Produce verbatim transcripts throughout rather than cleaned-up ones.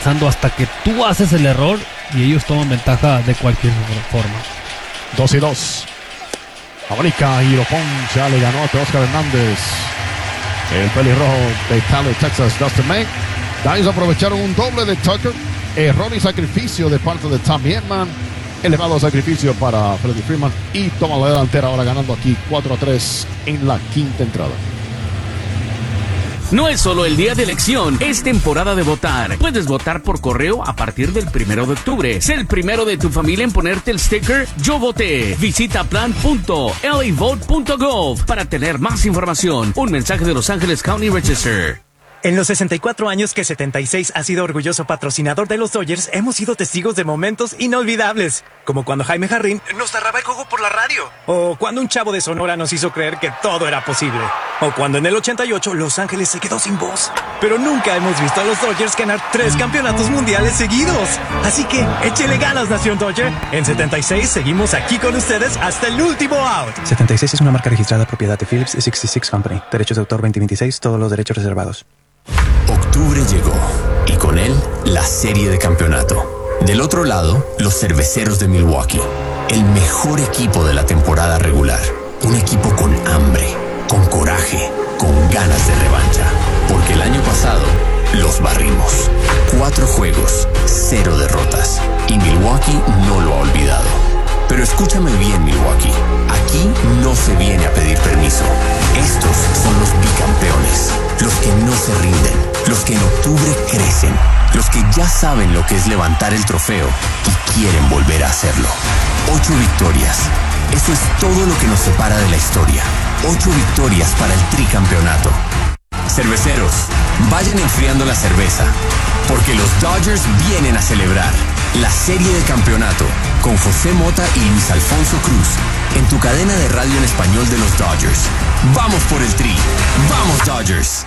pasando hasta que tú haces el error y ellos toman ventaja de cualquier forma. Dos y dos. Abrica y lo poncha, le ganó a Oscar Hernández. El pelirrojo de Tyler, Texas, Dustin May. Dimes aprovecharon un doble de Tucker. Error y sacrificio de parte de Tommy Edman. Elevado sacrificio para Freddie Freeman. Y toma la delantera ahora ganando aquí cuatro a tres en la quinta entrada. No es solo el día de elección, es temporada de votar. Puedes votar por correo a partir del primero de octubre. Sé el primero de tu familia en ponerte el sticker Yo Voté. Visita plan punto l a vote punto gov para tener más información. Un mensaje de Los Ángeles County Register. En los sesenta y cuatro años que setenta y seis ha sido orgulloso patrocinador de los Dodgers, hemos sido testigos de momentos inolvidables. Como cuando Jaime Jarrín nos narraba el juego por la radio. O cuando un chavo de Sonora nos hizo creer que todo era posible. O cuando en el ochenta y ocho Los Ángeles se quedó sin voz. Pero nunca hemos visto a los Dodgers ganar tres campeonatos mundiales seguidos. Así que échele ganas, Nación Dodger. En setenta y seis seguimos aquí con ustedes hasta el último out. setenta y seis es una marca registrada propiedad de Phillips sesenta y seis Company. Derechos de autor veinte veintiséis, todos los derechos reservados. Octubre llegó y con él la serie de campeonato. Del otro lado, los Cerveceros de Milwaukee, el mejor equipo de la temporada regular. Un equipo con hambre, con coraje, con ganas de revancha. Porque el año pasado los barrimos. Cuatro juegos, cero derrotas. Y Milwaukee no lo ha olvidado. Pero escúchame bien, Milwaukee. Aquí no se viene a pedir permiso. Estos son los bicampeones. Los que no se rinden. Los que en octubre crecen. Los que ya saben lo que es levantar el trofeo y quieren volver a hacerlo. Ocho victorias. Eso es todo lo que nos separa de la historia. Ocho victorias para el tricampeonato. Cerveceros, vayan enfriando la cerveza. Porque los Dodgers vienen a celebrar la serie de campeonato con José Mota y Luis Alfonso Cruz en tu cadena de radio en español de los Dodgers. ¡Vamos por el tri! ¡Vamos, Dodgers!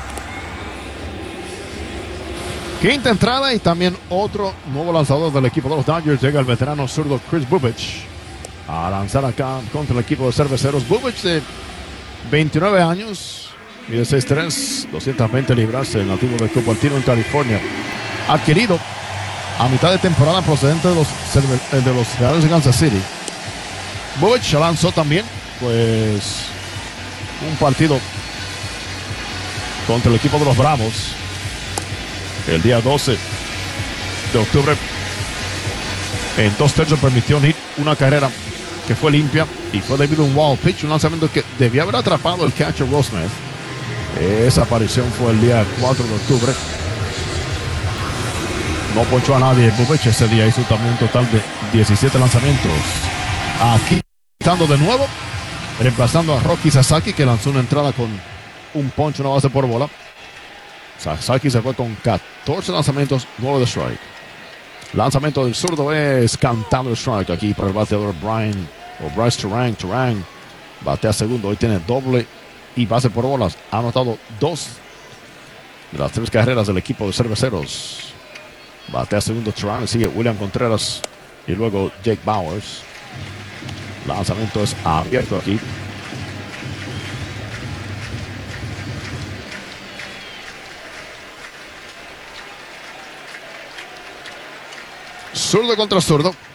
Quinta entrada y también otro nuevo lanzador del equipo de los Dodgers. Llega el veterano zurdo Chris Bubic a lanzar acá contra el equipo de Cerveceros. Bubic de veintinueve años, mide seis tres, doscientas veinte libras, el nativo de Cupertino en California. Adquirido a mitad de temporada procedente de los, de los Reales de Kansas City. Bubic lanzó también pues un partido contra el equipo de los Bravos el día doce de octubre. En dos tercios permitió hit, una carrera que fue limpia y fue debido a un wild pitch, un lanzamiento que debía haber atrapado el catcher Will Smith. Esa aparición fue el día cuatro de octubre. No ponchó a nadie. Bubic ese día hizo también un total de diecisiete lanzamientos. Aquí estando de nuevo, reemplazando a Rocky Sasaki, que lanzó una entrada con un poncho, una base por bola. Sasaki se fue con catorce lanzamientos, nueve de strike. Lanzamiento del zurdo es cantado el strike aquí para el bateador Brian o Bryce Turang. Turang batea segundo, hoy tiene doble y base por bolas. Ha anotado dos de las tres carreras del equipo de Cerveceros. Batea segundo Turang, sigue William Contreras y luego Jake Bowers. Lanzamiento es abierto aquí. Zurdo contra zurdo.